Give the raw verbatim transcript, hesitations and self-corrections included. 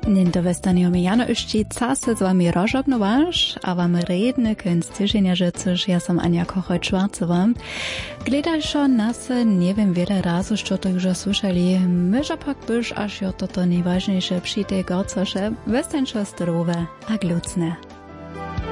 Ninto westaniomi jano ušči case z vami rožobnovaš, a vam redne kunst tyženia žecuš, ja som Ania Kochoj-Čvarcová. Gledajšo nas, neviem wiele razu, što to już słyszeli, myža pak byš až jo toto najważniejsze przy tej gorcoše, westenšo zdrowe a glucne.